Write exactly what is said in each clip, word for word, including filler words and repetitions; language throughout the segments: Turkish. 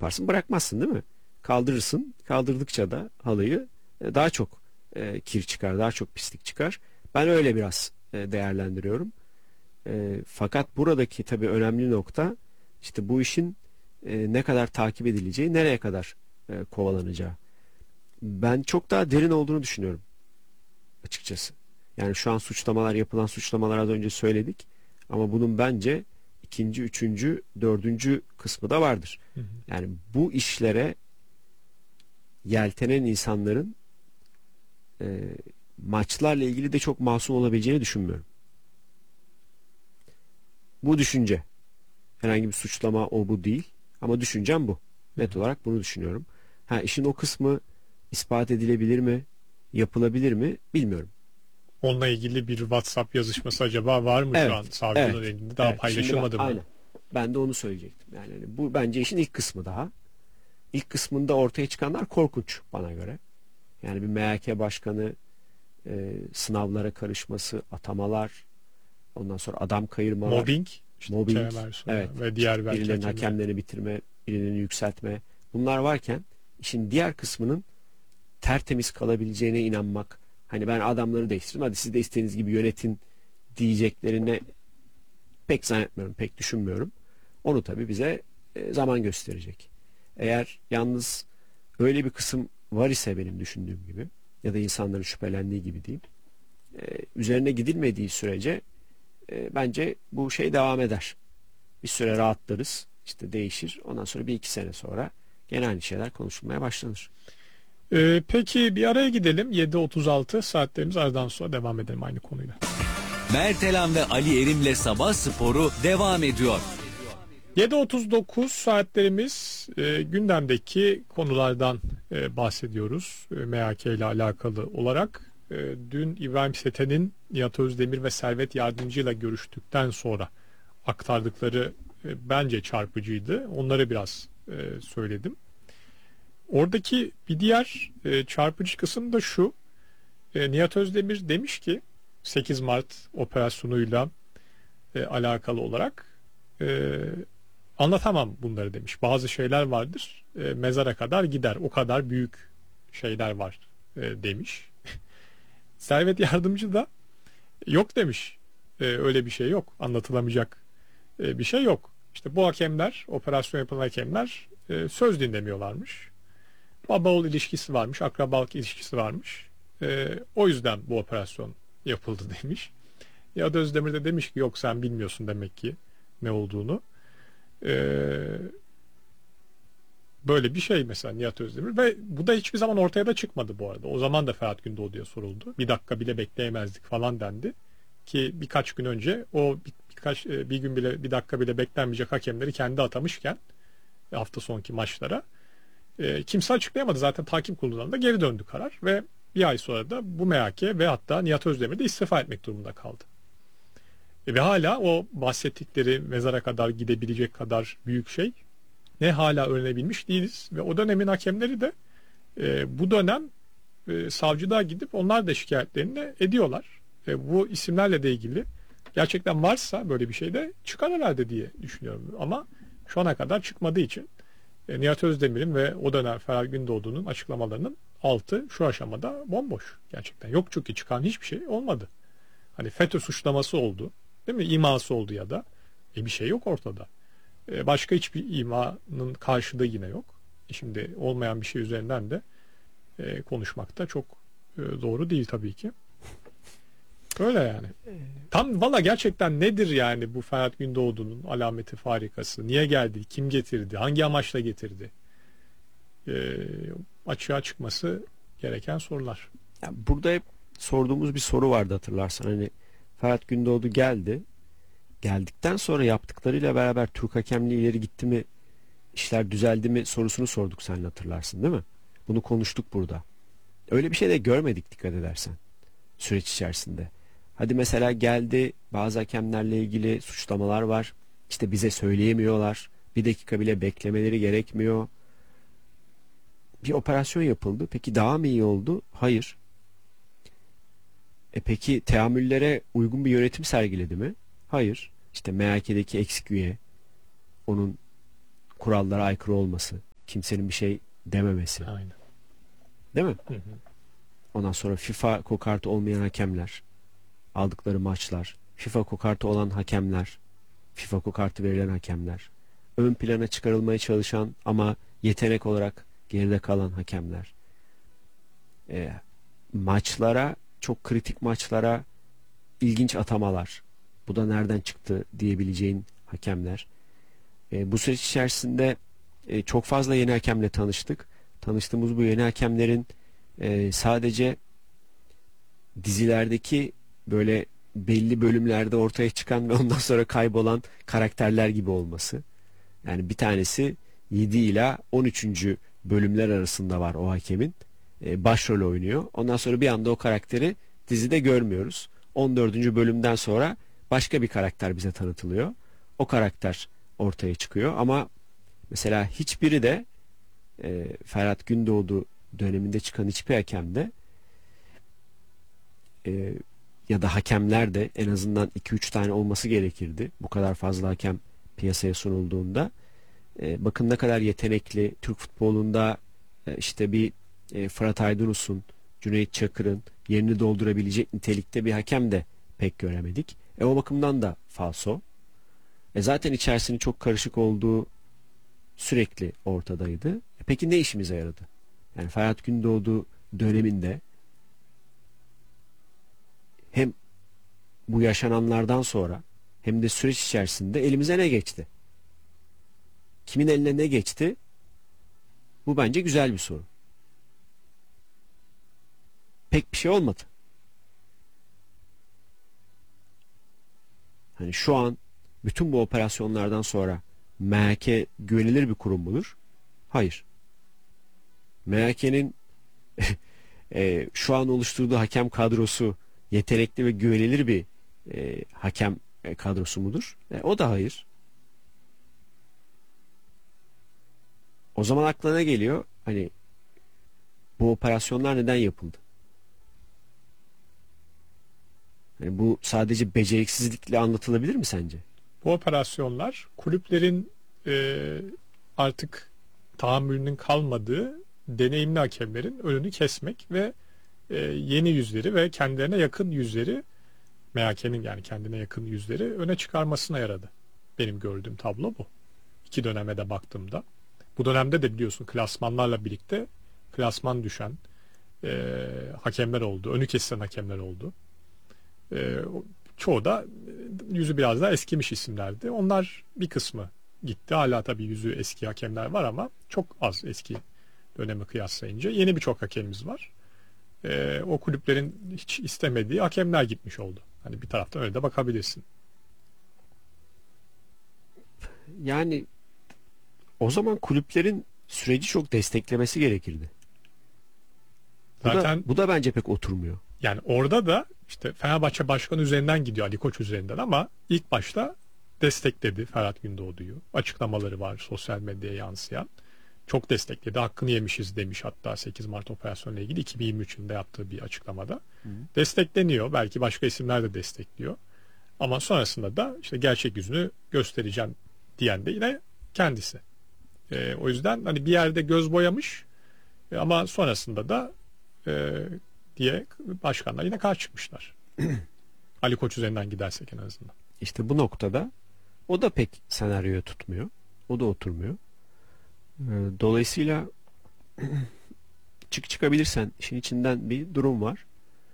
yaparsın? Bırakmazsın değil mi? Kaldırırsın. Kaldırdıkça da halıyı e, daha çok e, kir çıkar, daha çok pislik çıkar. Ben öyle biraz e, değerlendiriyorum. E, fakat buradaki tabii önemli nokta işte bu işin e, ne kadar takip edileceği, nereye kadar e, kovalanacağı. Ben çok daha derin olduğunu düşünüyorum açıkçası. Yani şu an suçlamalar, yapılan suçlamalar az önce söyledik. Ama bunun bence ikinci, üçüncü, dördüncü kısmı da vardır. Hı hı. Yani bu işlere yeltenen insanların e, maçlarla ilgili de çok masum olabileceğini düşünmüyorum. Bu düşünce. Herhangi bir suçlama o bu değil. Ama düşüncem bu. Net olarak bunu düşünüyorum. Ha, işin o kısmı ispat edilebilir mi? Yapılabilir mi? Bilmiyorum. Onunla ilgili bir WhatsApp yazışması acaba var mı şu Evet. an savcının Evet. elinde? Daha Evet. paylaşılmadı Şimdi ben, mı? aynen. Ben de onu söyleyecektim. Yani hani bu bence işin ilk kısmı daha. İlk kısmında ortaya çıkanlar korkunç bana göre. Yani bir M H K başkanı e, sınavlara karışması, atamalar, ondan sonra adam kayırmalar, Mobbing, işte mobbing, Kerem Ersoy'a evet, ve diğer belki birilerinin hakemlere. hakemlerini bitirme, birilerini yükseltme. Bunlar varken işin diğer kısmının tertemiz kalabileceğine inanmak. Hani ben adamları değiştiririm, hadi siz de istediğiniz gibi yönetin diyeceklerine pek zannetmiyorum, pek düşünmüyorum. Onu tabii bize e, zaman gösterecek. Eğer yalnız öyle bir kısım var ise benim düşündüğüm gibi ya da insanların şüphelendiği gibi diyeyim, e, üzerine gidilmediği sürece e, bence bu şey devam eder. Bir süre rahatlarız, işte değişir. Ondan sonra bir iki sene sonra gene aynı şeyler konuşulmaya başlanır. Ee, peki bir araya gidelim. yedi otuz altı saatlerimiz, aradan sonra devam edelim aynı konuyla. Mertelan ve Ali Erim'le Sabah Sporu devam ediyor. yedi otuz dokuz saatlerimiz, e, gündemdeki konulardan e, bahsediyoruz. E, M H K ile alakalı olarak. E, dün İbrahim Seten'in Nihat Özdemir ve Servet Yardımcı ile görüştükten sonra aktardıkları e, bence çarpıcıydı. Onları biraz e, söyledim. Oradaki bir diğer e, çarpıcı kısım da şu. E, Nihat Özdemir demiş ki sekiz Mart operasyonuyla e, alakalı olarak e, anlatamam bunları demiş. Bazı şeyler vardır, e, mezara kadar gider. O kadar büyük şeyler var e, demiş. Servet Yardımcı da yok demiş. E, öyle bir şey yok. Anlatılamayacak e, bir şey yok. İşte bu hakemler, operasyon yapan hakemler e, söz dinlemiyorlarmış. Baba oğul ilişkisi varmış, akrabalık ilişkisi varmış. E, o yüzden bu operasyon yapıldı demiş. Ya Özdemir de demiş ki yok sen bilmiyorsun demek ki ne olduğunu. Ee, böyle bir şey mesela Nihat Özdemir ve bu da hiçbir zaman ortaya da çıkmadı bu arada. O zaman da Ferhat Gündoğdu'ya soruldu. Bir dakika bile bekleyemezdik falan dendi. Ki birkaç gün önce o bir, birkaç bir gün bile bir dakika bile beklenmeyecek hakemleri kendi atamışken hafta sonki maçlara e, kimse açıklayamadı. Zaten takip kurulundan da geri döndü karar ve bir ay sonra da bu M H K ve hatta Nihat Özdemir de istifa etmek durumunda kaldı. E, ve hala o bahsettikleri mezara kadar gidebilecek kadar büyük şey ne hala öğrenebilmiş değiliz. Ve o dönemin hakemleri de e, bu dönem e, savcılığa gidip onlar da şikayetlerini ediyorlar. E, bu isimlerle de ilgili gerçekten varsa böyle bir şey de çıkar herhalde diye düşünüyorum. Ama şu ana kadar çıkmadığı için e, Nihat Özdemir'in ve o dönem Ferhat Gündoğdu'nun açıklamalarının altı şu aşamada bomboş gerçekten. Yok çünkü çıkan hiçbir şey olmadı. Hani FETÖ suçlaması oldu. Değil mi? İması oldu ya da. E bir şey yok ortada. E başka hiçbir imanın karşılığı yine yok. E şimdi olmayan bir şey üzerinden de e, konuşmak da çok e, doğru değil tabii ki. Öyle yani. Tam valla gerçekten nedir yani bu Ferhat Gündoğdu'nun alameti farikası? Niye geldi? Kim getirdi? Hangi amaçla getirdi? E, açığa çıkması gereken sorular. Yani burada hep sorduğumuz bir soru vardı hatırlarsan. Hani Ferhat Gündoğdu geldi. Geldikten sonra yaptıklarıyla beraber Türk hakemliği ileri gitti mi, işler düzeldi mi sorusunu sorduk seninle hatırlarsın değil mi? Bunu konuştuk burada. Öyle bir şey de görmedik dikkat edersen süreç içerisinde. Hadi mesela geldi, bazı hakemlerle ilgili suçlamalar var. İşte bize söyleyemiyorlar. Bir dakika bile beklemeleri gerekmiyor. Bir operasyon yapıldı. Peki daha mı iyi oldu? Hayır. E peki teamüllere uygun bir yönetim sergiledi mi? Hayır. İşte M H K'deki eksik üye, onun kurallara aykırı olması, kimsenin bir şey dememesi. Aynen. Değil mi? Hı hı. Ondan sonra FIFA kokartı olmayan hakemler, aldıkları maçlar, FIFA kokartı olan hakemler, FIFA kokartı verilen hakemler, ön plana çıkarılmaya çalışan ama yetenek olarak geride kalan hakemler. E, maçlara, çok kritik maçlara ilginç atamalar. Bu da nereden çıktı diyebileceğin hakemler. E, bu süreç içerisinde e, çok fazla yeni hakemle tanıştık. Tanıştığımız bu yeni hakemlerin e, sadece dizilerdeki böyle belli bölümlerde ortaya çıkan ve ondan sonra kaybolan karakterler gibi olması. Yani bir tanesi yedi ila on üçüncü bölümler arasında var o hakemin. E, başrol oynuyor. Ondan sonra bir anda o karakteri dizide görmüyoruz. on dördüncü bölümden sonra başka bir karakter bize tanıtılıyor. O karakter ortaya çıkıyor ama mesela hiçbiri de e, Ferhat Gündoğdu döneminde çıkan hiçbir hakem de e, ya da hakemler de en azından iki üç tane olması gerekirdi. Bu kadar fazla hakem piyasaya sunulduğunda. E, bakın ne kadar yetenekli Türk futbolunda e, işte bir e, Fırat Aydınus'un, Cüneyt Çakır'ın yerini doldurabilecek nitelikte bir hakem de pek göremedik. E, o bakımdan da falso. E, zaten içerisinin çok karışık olduğu sürekli ortadaydı. E, peki ne işimize yaradı? Yani Ferhat Gündoğdu döneminde hem bu yaşananlardan sonra hem de süreç içerisinde elimize ne geçti? Kimin eline ne geçti? Bu bence güzel bir soru. Pek bir şey olmadı. Hani şu an bütün bu operasyonlardan sonra M H K güvenilir bir kurum mudur? Hayır. M H K'nin e, şu an oluşturduğu hakem kadrosu yetenekli ve güvenilir bir e, hakem e, kadrosu mudur? E, o da hayır. O zaman aklına ne geliyor? Hani bu operasyonlar neden yapıldı? Yani bu sadece beceriksizlikle anlatılabilir mi sence? Bu operasyonlar kulüplerin e, artık tahammülünün kalmadığı deneyimli hakemlerin önünü kesmek ve e, yeni yüzleri ve kendilerine yakın yüzleri, M H K'nin yani kendine yakın yüzleri öne çıkarmasına yaradı. Benim gördüğüm tablo bu. İki döneme de baktığımda. Bu dönemde de biliyorsun klasmanlarla birlikte klasman düşen e, hakemler oldu. Önü kesilen hakemler oldu. E, çoğu da yüzü biraz daha eskimiş isimlerdi. Onlar bir kısmı gitti. Hala tabii yüzü eski hakemler var ama çok az eski dönemi kıyaslayınca. Yeni birçok hakemimiz var. E, o kulüplerin hiç istemediği hakemler gitmiş oldu. Hani bir taraftan öyle de bakabilirsin. Yani o zaman kulüplerin süreci çok desteklemesi gerekirdi. Bu Zaten da, bu da bence pek oturmuyor. yani orada da işte Fenerbahçe Başkanı üzerinden gidiyor, Ali Koç üzerinden, ama ilk başta destekledi Ferhat Gündoğdu'yu. Açıklamaları var sosyal medyaya yansıyan. Çok destekledi. Hakkını yemişiz demiş hatta sekiz Mart operasyonuyla ilgili iki bin yirmi üç yılında yaptığı bir açıklamada. Hı. Destekleniyor. Belki başka isimler de destekliyor. Ama sonrasında da işte gerçek yüzünü göstereceğim diyen de yine kendisi. Ee, o yüzden hani bir yerde göz boyamış e, ama sonrasında da e, diye başkanlar yine karşı çıkmışlar. Ali Koç üzerinden gidersek en azından. İşte bu noktada o da pek senaryoya tutmuyor. O da oturmuyor. Ee, dolayısıyla çık çıkabilirsen işin içinden bir durum var.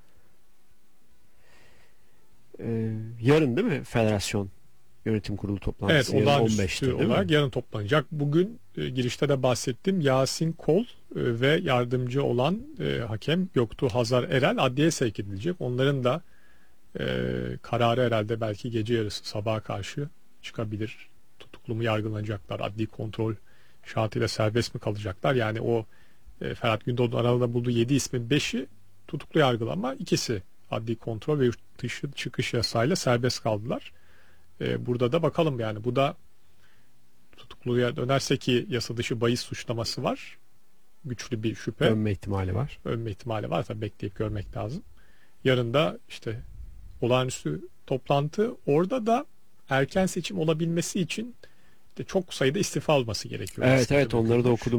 Ee, yarın değil mi federasyon yönetim kurulu toplantısı? Evet, yarın on olağanüstü beşte değil olarak mi? yarın toplanacak. Bugün e, girişte de bahsettim. Yasin Kol e, ve yardımcı olan e, hakem Göktuğ Hazar Erel adliyeye sevk edilecek. Onların da e, kararı herhalde belki gece yarısı sabaha karşı çıkabilir. Tutuklu mu yargılanacaklar? Adli kontrol şartıyla serbest mi kalacaklar? Yani o e, Ferhat Gündoğdu aralığında bulduğu yedi ismin beşi tutuklu yargılanma, ikisi adli kontrol ve yurt dışı çıkış yasayla serbest kaldılar. Ee, burada da bakalım, yani bu da tutukluya dönerse ki yasa dışı bahis suçlaması var. Güçlü bir şüphe. Dönme ihtimali var. Önme ihtimali var. Tabii bekleyip görmek lazım. Yarın da işte olağanüstü toplantı. Orada da erken seçim olabilmesi için işte çok sayıda istifa olması gerekiyor. Evet aslında evet bu onları da görüş. okudum.